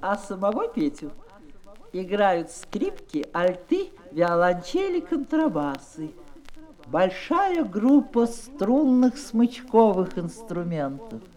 а самого Петю играют скрипки, альты, виолончели, контрабасы. Большая группа струнных смычковых инструментов.